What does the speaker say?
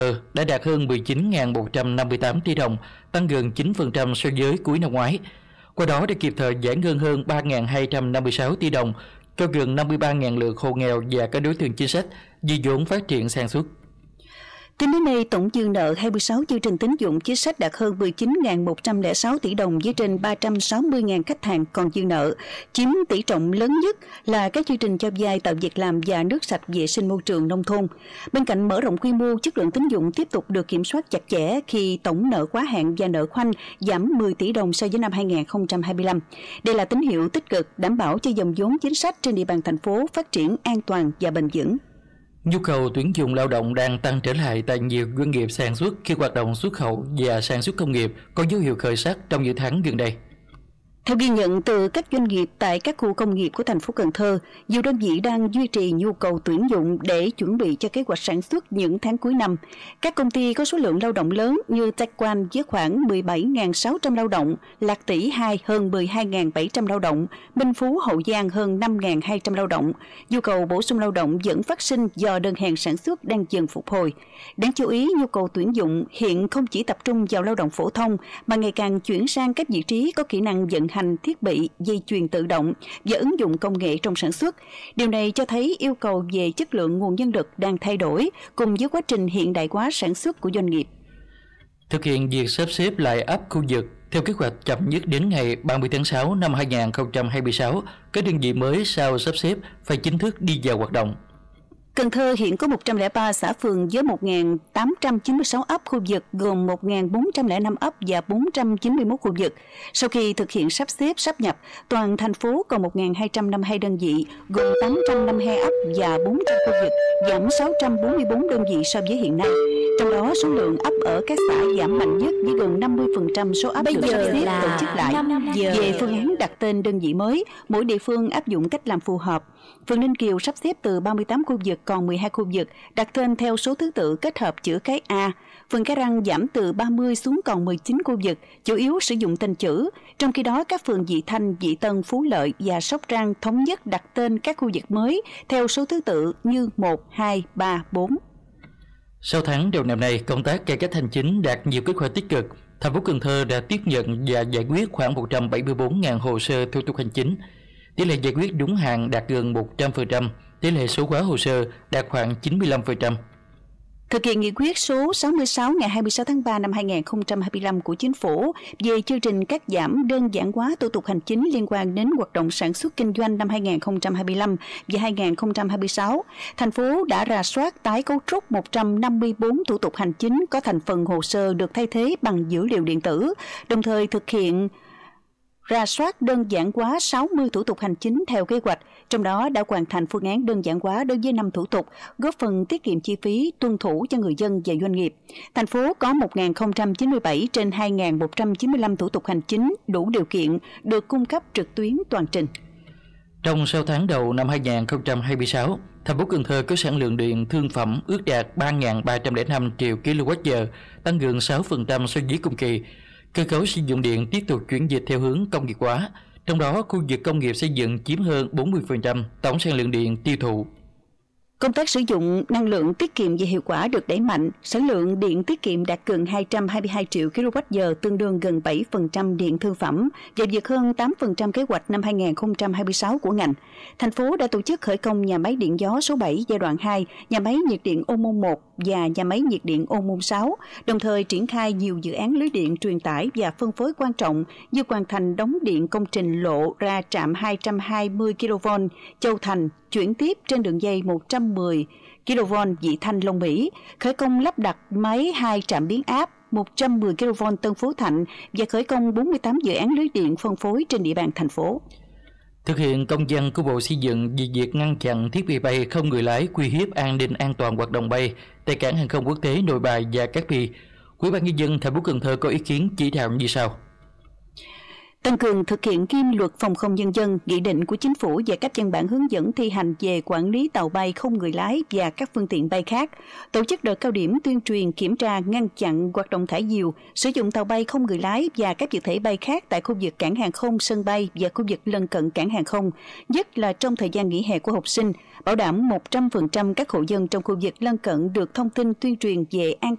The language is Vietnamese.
đã đạt hơn 19.158 tỷ đồng, tăng gần 9% so với cuối năm ngoái. Qua đó đã kịp thời giải ngân hơn 3.256 tỷ đồng cho gần 53.000 lượt hộ nghèo và các đối tượng chính sách vì vốn phát triển sản xuất. Tính đến nay, tổng dư nợ 26 chương trình tín dụng chính sách đạt hơn 19.106 tỷ đồng với trên 360.000 khách hàng còn dư nợ. Chiếm tỷ trọng lớn nhất là các chương trình cho vay tạo việc làm và nước sạch vệ sinh môi trường nông thôn. Bên cạnh mở rộng quy mô, chất lượng tín dụng tiếp tục được kiểm soát chặt chẽ khi tổng nợ quá hạn và nợ khoanh giảm 10 tỷ đồng so với năm 2025. Đây là tín hiệu tích cực đảm bảo cho dòng vốn chính sách trên địa bàn thành phố phát triển an toàn và bền vững. Nhu cầu tuyển dụng lao động đang tăng trở lại tại nhiều doanh nghiệp sản xuất khi hoạt động xuất khẩu và sản xuất công nghiệp có dấu hiệu khởi sắc trong những tháng gần đây. Theo ghi nhận từ các doanh nghiệp tại các khu công nghiệp của thành phố Cần Thơ, nhiều đơn vị đang duy trì nhu cầu tuyển dụng để chuẩn bị cho kế hoạch sản xuất những tháng cuối năm. Các công ty có số lượng lao động lớn như Techquan với khoảng 17.600 lao động, Lạc Tỷ 2 hơn 12.700 lao động, Minh Phú Hậu Giang hơn 5.200 lao động. Nhu cầu bổ sung lao động vẫn phát sinh do đơn hàng sản xuất đang dần phục hồi. Đáng chú ý, nhu cầu tuyển dụng hiện không chỉ tập trung vào lao động phổ thông mà ngày càng chuyển sang các vị trí có kỹ năng vận hành thiết bị, dây chuyền tự động và ứng dụng công nghệ trong sản xuất. Điều này cho thấy yêu cầu về chất lượng nguồn nhân lực đang thay đổi cùng với quá trình hiện đại hóa sản xuất của doanh nghiệp. Thực hiện việc sắp xếp lại ấp khu vực theo kế hoạch chậm nhất đến ngày 30 tháng 6 năm 2026, các đơn vị mới sau sắp xếp phải chính thức đi vào hoạt động. Cần Thơ hiện có 103 xã phường với 1.896 ấp khu vực gồm 1.405 ấp và 491 khu vực. Sau khi thực hiện sắp xếp sáp nhập, toàn thành phố còn 1.252 đơn vị gồm 852 ấp và 400 khu vực, giảm 644 đơn vị so với hiện nay. Trong đó, số lượng ấp ở các xã giảm mạnh nhất với gần 50% số ấp được sắp xếp tổ chức lại. Về phương án đặt tên đơn vị mới, mỗi địa phương áp dụng cách làm phù hợp. Phường Ninh Kiều sắp xếp từ 38 khu vực còn 12 khu vực, đặt tên theo số thứ tự kết hợp chữ cái A. Phường Cái Răng giảm từ 30 xuống còn 19 khu vực, chủ yếu sử dụng tên chữ. Trong khi đó, các phường Vị Thanh, Vị Tân, Phú Lợi và Sóc Trăng thống nhất đặt tên các khu vực mới theo số thứ tự như 1, 2, 3, 4. Sau tháng đầu năm nay, công tác cải cách hành chính đạt nhiều kết quả tích cực. Thành phố Cần Thơ đã tiếp nhận và giải quyết khoảng 174.000 hồ sơ thủ tục hành chính. Tỷ lệ giải quyết đúng hạn đạt gần 100%, tỷ lệ số hóa hồ sơ đạt khoảng 95%. Thực hiện nghị quyết số 66 ngày 26 tháng 3 năm 2025 của Chính phủ về chương trình cắt giảm đơn giản hóa thủ tục hành chính liên quan đến hoạt động sản xuất kinh doanh năm 2025 và 2026, thành phố đã rà soát tái cấu trúc 154 thủ tục hành chính có thành phần hồ sơ được thay thế bằng dữ liệu điện tử, đồng thời thực hiện rà soát đơn giản hóa 60 thủ tục hành chính theo kế hoạch, trong đó đã hoàn thành phương án đơn giản hóa đối với 5 thủ tục, góp phần tiết kiệm chi phí tuân thủ cho người dân và doanh nghiệp. Thành phố có 1.097 trên 2.195 thủ tục hành chính đủ điều kiện được cung cấp trực tuyến toàn trình. Trong 6 tháng đầu năm 2026, thành phố Cần Thơ có sản lượng điện thương phẩm ước đạt 3.305 triệu kWh, tăng gần 6% so với cùng kỳ. Cơ cấu sử dụng điện tiếp tục chuyển dịch theo hướng công nghiệp hóa, trong đó khu vực công nghiệp xây dựng chiếm hơn 40% tổng sản lượng điện tiêu thụ. Công tác sử dụng năng lượng tiết kiệm và hiệu quả được đẩy mạnh, sản lượng điện tiết kiệm đạt gần 222 triệu kWh, tương đương gần 7% điện thương phẩm và vượt hơn 8% kế hoạch năm 2026 của ngành. Thành phố đã tổ chức khởi công nhà máy điện gió số 7 giai đoạn 2, nhà máy nhiệt điện Ô Môn 1 và nhà máy nhiệt điện Ô Môn 6, đồng thời triển khai nhiều dự án lưới điện truyền tải và phân phối quan trọng như hoàn thành đóng điện công trình lộ ra trạm 220 kV Châu Thành, chuyển tiếp trên đường dây 110 kV Vị Thanh Long Mỹ, khởi công lắp đặt máy 2 trạm biến áp 110 kV Tân Phú Thạnh và khởi công 48 dự án lưới điện phân phối trên địa bàn thành phố. Thực hiện công văn của Bộ Xây dựng về việc ngăn chặn thiết bị bay không người lái uy hiếp an ninh an toàn hoạt động bay tại cảng hàng không quốc tế Nội Bài và Cát Bi, Ủy ban nhân dân thành phố Cần Thơ có ý kiến chỉ đạo như sau: tăng cường thực hiện nghiêm luật phòng không nhân dân, nghị định của Chính phủ và các văn bản hướng dẫn thi hành về quản lý tàu bay không người lái và các phương tiện bay khác, tổ chức đợt cao điểm tuyên truyền kiểm tra ngăn chặn hoạt động thả diều, sử dụng tàu bay không người lái và các vật thể bay khác tại khu vực cảng hàng không, sân bay và khu vực lân cận cảng hàng không, nhất là trong thời gian nghỉ hè của học sinh, bảo đảm 100% các hộ dân trong khu vực lân cận được thông tin tuyên truyền về an